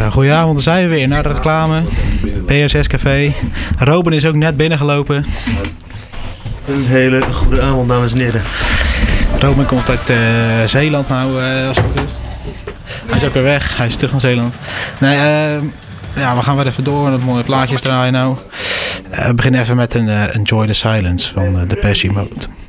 Goedenavond, daar zijn we weer naar de reclame. PSS Café. Robin is ook net binnengelopen. Een hele goede avond, dames en heren. Robin komt uit Zeeland nou, als het goed is. Hij is ook weer weg, hij is terug naar Zeeland. Nee, we gaan weer even door met mooie plaatjes draaien nou. We beginnen even met een Enjoy the Silence van Depeche Mode.